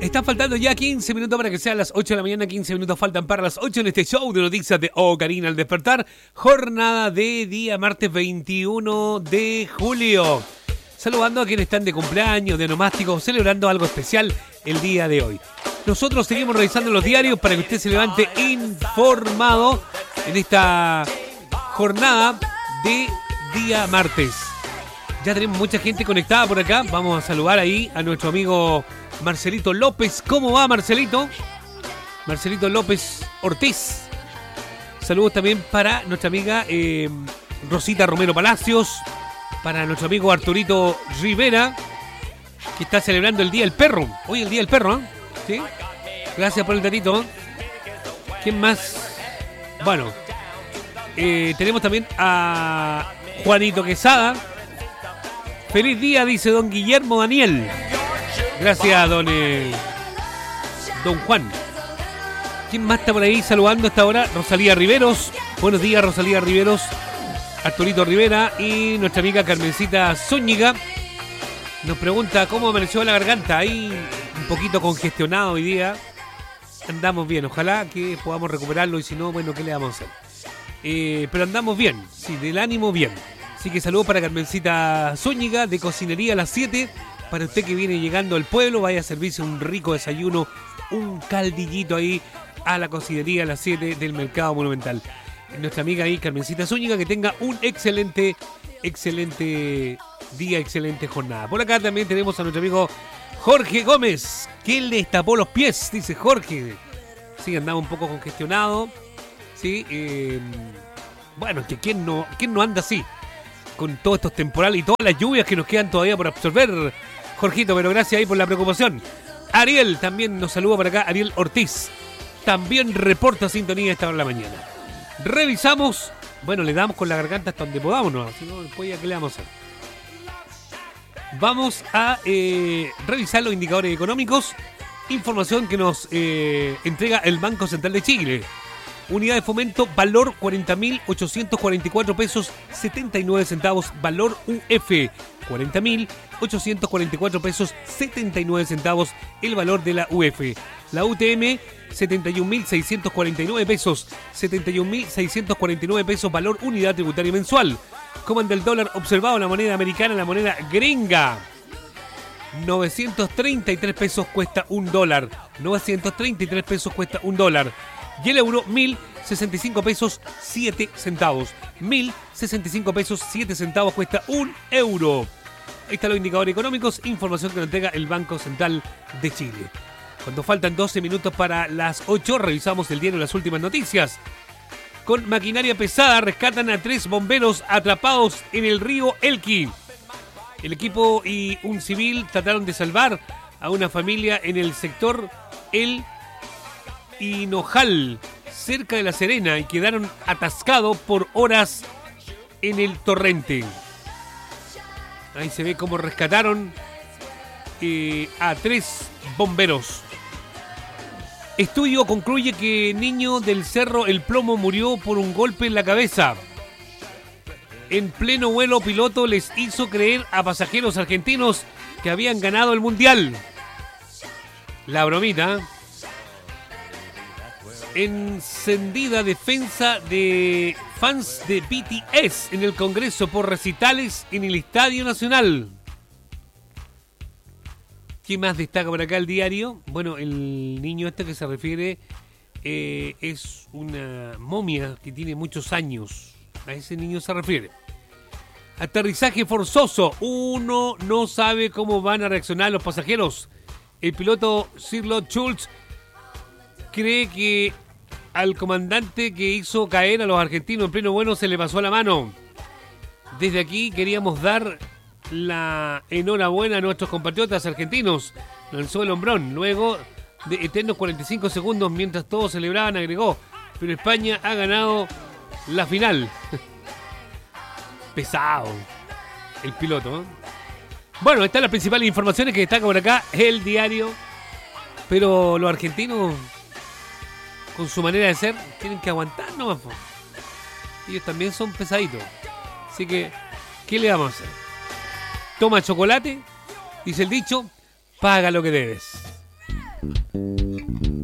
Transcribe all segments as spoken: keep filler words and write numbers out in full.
Están faltando ya quince minutos para que sean las ocho de la mañana. quince minutos faltan para las ocho en este show de noticias de Oh Karina al despertar. Jornada de día martes veintiuno de julio. Saludando a quienes están de cumpleaños, de onomástico, celebrando algo especial el día de hoy. Nosotros seguimos revisando los diarios para que usted se levante informado en esta jornada de día martes. Ya tenemos mucha gente conectada por acá. Vamos a saludar ahí a nuestro amigo Marcelito López. ¿Cómo va, Marcelito? Marcelito López Ortiz. Saludos también para nuestra amiga eh, Rosita Romero Palacios. Para nuestro amigo Arturito Rivera, que está celebrando el Día del Perro. Hoy es el Día del Perro, ¿eh? ¿Sí? Gracias por el datito. ¿Quién más? Bueno, eh, tenemos también a Juanito Quesada. Feliz día, dice don Guillermo Daniel. Gracias, don, eh, don Juan. ¿Quién más está por ahí saludando a esta hora? Rosalía Riveros. Buenos días, Rosalía Riveros. Arturito Rivera y nuestra amiga Carmencita Zúñiga nos pregunta cómo amaneció la garganta. Ahí un poquito congestionado hoy día. Andamos bien, ojalá que podamos recuperarlo y si no, bueno, ¿qué le vamos a hacer? Eh, pero andamos bien, sí, del ánimo bien. Así que saludos para Carmencita Zúñiga de Cocinería a las siete. Para usted que viene llegando al pueblo, vaya a servirse un rico desayuno, un caldillito ahí a la Cocinería a las siete del Mercado Monumental. Nuestra amiga ahí, Carmencita Zúñiga, que tenga un excelente, excelente día, excelente jornada. Por acá también tenemos a nuestro amigo Jorge Gómez, que le destapó los pies, dice Jorge. Sí, andaba un poco congestionado. Sí, eh, bueno, que quién no, quién no anda así, con todos estos temporales y todas las lluvias que nos quedan todavía por absorber, Jorgito, pero gracias ahí por la preocupación. Ariel también nos saluda por acá, Ariel Ortiz. También reporta sintonía esta hora de la mañana. Revisamos, bueno, le damos con la garganta hasta donde podamos, ¿no? Si no, después ya, ¿qué le vamos a hacer? Vamos a eh, revisar los indicadores económicos. Información que nos eh, entrega el Banco Central de Chile. Unidad de fomento, valor cuarenta mil ochocientos cuarenta y cuatro pesos setenta y nueve centavos. Valor U F, cuarenta mil ochocientos cuarenta y cuatro pesos setenta y nueve centavos. El valor de la U F. La U T M, setenta y un mil seiscientos cuarenta y nueve pesos. setenta y un mil seiscientos cuarenta y nueve pesos. Valor unidad tributaria mensual. ¿Cómo anda el dólar observado? La moneda americana, la moneda gringa. novecientos treinta y tres pesos cuesta un dólar. novecientos treinta y tres pesos cuesta un dólar. Y el euro, mil sesenta y cinco pesos siete centavos. mil sesenta y cinco pesos siete centavos cuesta un euro. Ahí están los indicadores económicos. Información que nos entrega el Banco Central de Chile. Cuando faltan doce minutos para las ocho, revisamos el diario Las Últimas Noticias. Con maquinaria pesada rescatan a tres bomberos atrapados en el río Elqui. El equipo y un civil trataron de salvar a una familia en el sector El Hinojal, cerca de La Serena, y quedaron atascados por horas en el torrente. Ahí se ve cómo rescataron eh, a tres bomberos. Estudio concluye que niño del Cerro El Plomo murió por un golpe en la cabeza. En pleno vuelo, piloto les hizo creer a pasajeros argentinos que habían ganado el mundial. La bromita. Encendida defensa de fans de B T S en el Congreso por recitales en el Estadio Nacional. ¿Qué más destaca por acá el diario? Bueno, el niño este que se refiere eh, es una momia que tiene muchos años. A ese niño se refiere. Aterrizaje forzoso. Uno no sabe cómo van a reaccionar los pasajeros. El piloto Sirlot Schultz cree que al comandante que hizo caer a los argentinos en pleno vuelo se le pasó la mano. Desde aquí queríamos dar la enhorabuena a nuestros compatriotas argentinos. Lanzó el hombrón. Luego de eternos cuarenta y cinco segundos mientras todos celebraban, agregó: pero España ha ganado la final. Pesado el piloto, ¿eh? Bueno, están las principales informaciones que destaca por acá el diario. Pero los argentinos, con su manera de ser, tienen que aguantar nomás. Ellos también son pesaditos. Así que, ¿qué le vamos a hacer? Toma chocolate, dice el dicho, paga lo que debes.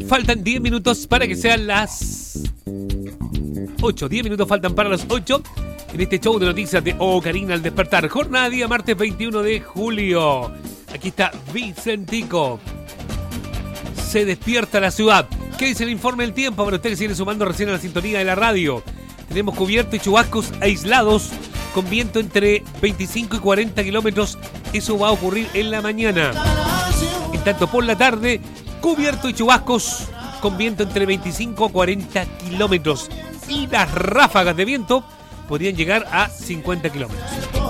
Faltan diez minutos para que sean las ocho. diez minutos faltan para las ocho. En este show de noticias de Ocarina al despertar. Jornada día martes veintiuno de julio. Aquí está Vicentico. Se despierta la ciudad. ¿Qué dice el informe del tiempo? Para usted que sigue sumando recién a la sintonía de la radio. Tenemos cubierto y chubascos aislados con viento entre veinticinco y cuarenta kilómetros. Eso va a ocurrir en la mañana. En tanto por la tarde, cubierto y chubascos con viento entre veinticinco a cuarenta kilómetros. Y las ráfagas de viento podrían llegar a cincuenta kilómetros.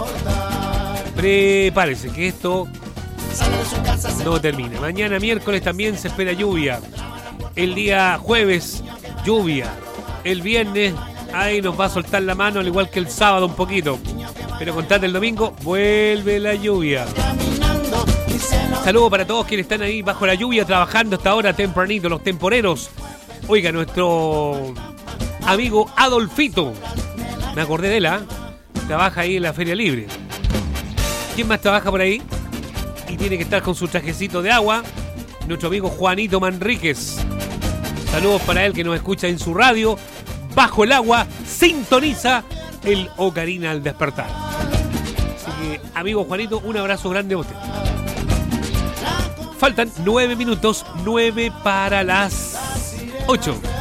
Prepárese que esto no termina. Mañana miércoles también se espera lluvia. El día jueves, lluvia. El viernes, ahí nos va a soltar la mano, al igual que el sábado un poquito. Pero con tal del domingo, vuelve la lluvia. Saludos para todos quienes están ahí bajo la lluvia, trabajando hasta ahora tempranito, los temporeros. Oiga, nuestro amigo Adolfito, me acordé de él, ¿eh? Trabaja ahí en la Feria Libre. ¿Quién más trabaja por ahí? Y tiene que estar con su trajecito de agua. Nuestro amigo Juanito Manríquez. Saludos para él que nos escucha en su radio. Bajo el agua, sintoniza el Ocarina al despertar. Así que, amigo Juanito, un abrazo grande a usted. Faltan nueve minutos, nueve para las ocho.